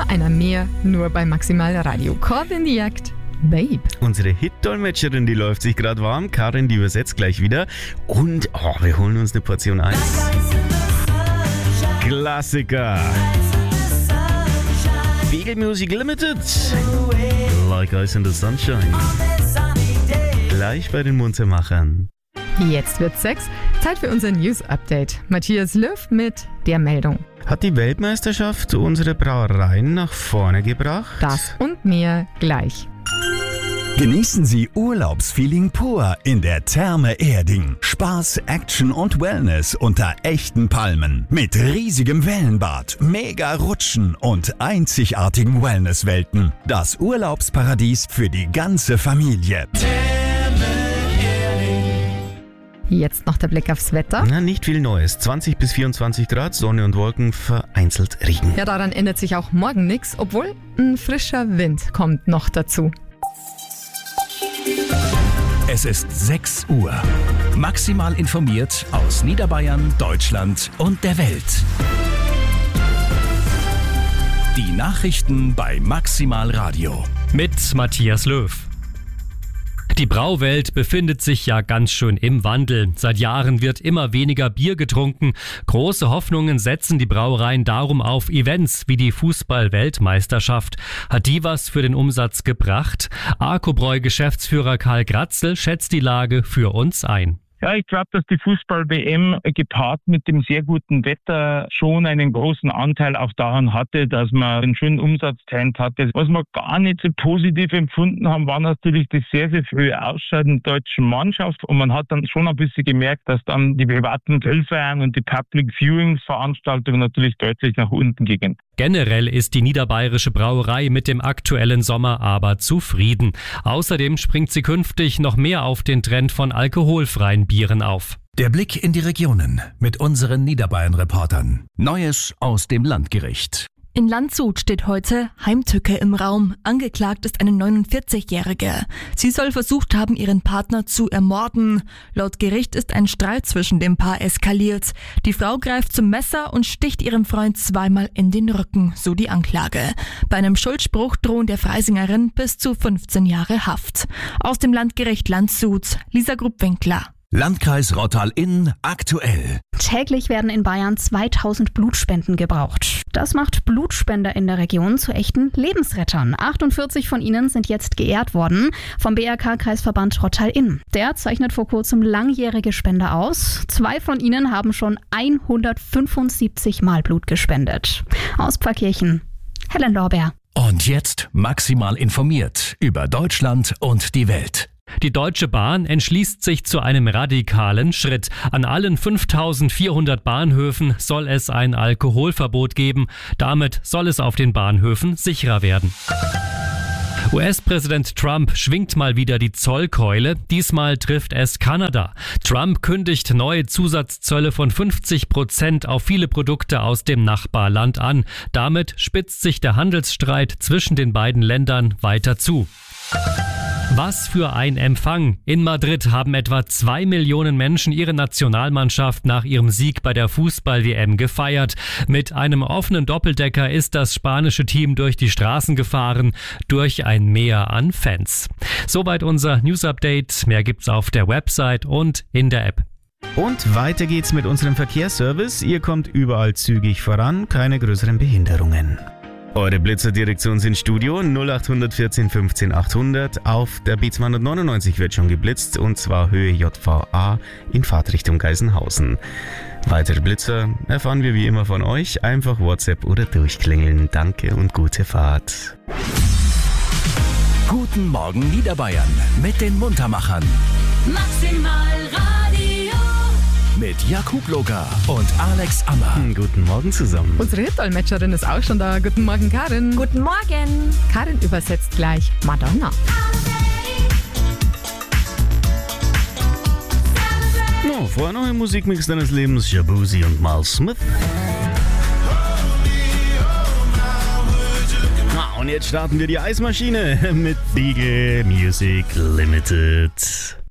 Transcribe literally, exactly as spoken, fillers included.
Immer einer mehr, nur bei Maximal Radio. Call in die Jagd. Babe. Unsere Hit-Dolmetscherin, die läuft sich gerade warm. Karin, die übersetzt gleich wieder. Und oh, wir holen uns eine Portion Eis. Klassiker. Beagle Music Limited. Like Ice in the Sunshine. Gleich bei den Muntermachern. Jetzt wird's sechs. Zeit für unser News-Update. Matthias Löw mit der Meldung. Hat die Weltmeisterschaft unsere Brauereien nach vorne gebracht? Das und mehr gleich. Genießen Sie Urlaubsfeeling pur in der Therme Erding. Spaß, Action und Wellness unter echten Palmen. Mit riesigem Wellenbad, mega Rutschen und einzigartigen Wellnesswelten. Das Urlaubsparadies für die ganze Familie. Jetzt noch der Blick aufs Wetter. Na, nicht viel Neues. zwanzig bis vierundzwanzig Grad, Sonne und Wolken, vereinzelt Regen. Ja, daran ändert sich auch morgen nichts, obwohl ein frischer Wind kommt noch dazu. Es ist sechs Uhr. Maximal informiert aus Niederbayern, Deutschland und der Welt. Die Nachrichten bei Maximal Radio. Mit Matthias Löw. Die Brauwelt befindet sich ja ganz schön im Wandel. Seit Jahren wird immer weniger Bier getrunken. Große Hoffnungen setzen die Brauereien darum auf Events wie die Fußball-Weltmeisterschaft. Hat die was für den Umsatz gebracht? Arkobräu-Geschäftsführer Karl Gratzel schätzt die Lage für uns ein. Ja, ich glaube, dass die Fußball-W M gepaart mit dem sehr guten Wetter schon einen großen Anteil auch daran hatte, dass man einen schönen Umsatztrend hatte. Was wir gar nicht so positiv empfunden haben, war natürlich das sehr, sehr frühe Ausscheiden der deutschen Mannschaft. Und man hat dann schon ein bisschen gemerkt, dass dann die privaten Grillfeiern und die Public Viewings-Veranstaltungen natürlich deutlich nach unten gingen. Generell ist die niederbayerische Brauerei mit dem aktuellen Sommer aber zufrieden. Außerdem springt sie künftig noch mehr auf den Trend von alkoholfreien Bieren auf. Der Blick in die Regionen mit unseren Niederbayern-Reportern. Neues aus dem Landgericht. In Landshut steht heute Heimtücke im Raum. Angeklagt ist eine neunundvierzigjährige. Sie soll versucht haben, ihren Partner zu ermorden. Laut Gericht ist ein Streit zwischen dem Paar eskaliert. Die Frau greift zum Messer und sticht ihrem Freund zweimal in den Rücken, so die Anklage. Bei einem Schuldspruch drohen der Freisingerin bis zu fünfzehn Jahre Haft. Aus dem Landgericht Landshut, Lisa Grupp-Winkler. Landkreis Rottal-Inn aktuell. Täglich werden in Bayern zweitausend Blutspenden gebraucht. Das macht Blutspender in der Region zu echten Lebensrettern. achtundvierzig von ihnen sind jetzt geehrt worden vom B R K-Kreisverband Rottal-Inn. Der zeichnet vor kurzem langjährige Spender aus. Zwei von ihnen haben schon hundertfünfundsiebzig Mal Blut gespendet. Aus Pfarrkirchen, Helen Lorbeer. Und jetzt maximal informiert über Deutschland und die Welt. Die Deutsche Bahn entschließt sich zu einem radikalen Schritt. An allen fünftausendvierhundert Bahnhöfen soll es ein Alkoholverbot geben. Damit soll es auf den Bahnhöfen sicherer werden. U S-Präsident Trump schwingt mal wieder die Zollkeule. Diesmal trifft es Kanada. Trump kündigt neue Zusatzzölle von fünfzig Prozent auf viele Produkte aus dem Nachbarland an. Damit spitzt sich der Handelsstreit zwischen den beiden Ländern weiter zu. Was für ein Empfang! In Madrid haben etwa zwei Millionen Menschen ihre Nationalmannschaft nach ihrem Sieg bei der Fußball-W M gefeiert. Mit einem offenen Doppeldecker ist das spanische Team durch die Straßen gefahren, durch ein Meer an Fans. Soweit unser News-Update. Mehr gibt's auf der Website und in der App. Und weiter geht's mit unserem Verkehrsservice. Ihr kommt überall zügig voran, keine größeren Behinderungen. Eure Blitzerdirektion sind Studio null acht eins vier fünfzehn achthundert. Auf der B zweihundertneunundneunzig wird schon geblitzt und zwar Höhe J V A in Fahrtrichtung Geisenhausen. Weitere Blitzer erfahren wir wie immer von euch. Einfach WhatsApp oder durchklingeln. Danke und gute Fahrt. Guten Morgen Niederbayern mit den Muntermachern. Maximal Radio. Mit Jakub Loga und Alex Ammer. Guten Morgen zusammen. Unsere Hitdolmetscherin ist auch schon da. Guten Morgen, Karin. Guten Morgen. Karin übersetzt gleich Madonna. No, vorher noch im Musikmix deines Lebens, Shabuzi und Mal Smith. Na, und jetzt starten wir die Eismaschine mit Beagle Music Limited.